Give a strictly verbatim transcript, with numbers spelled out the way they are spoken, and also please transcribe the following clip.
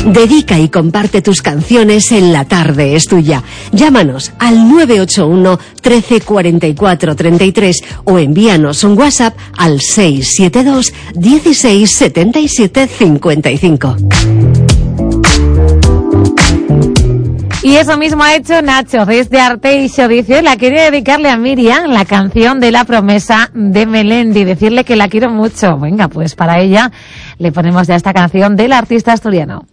Dedica y comparte tus canciones en La Tarde es Tuya. Llámanos al nueve ocho uno, trece, cuarenta y cuatro, treinta y tres o envíanos un WhatsApp al seis siete dos, dieciséis, setenta y siete, cincuenta y cinco. Y eso mismo ha hecho Nacho desde Arteixo. Dice, la quería dedicarle a Miriam la canción de La Promesa de Melendi, decirle que la quiero mucho. Venga, pues para ella le ponemos ya esta canción del artista asturiano.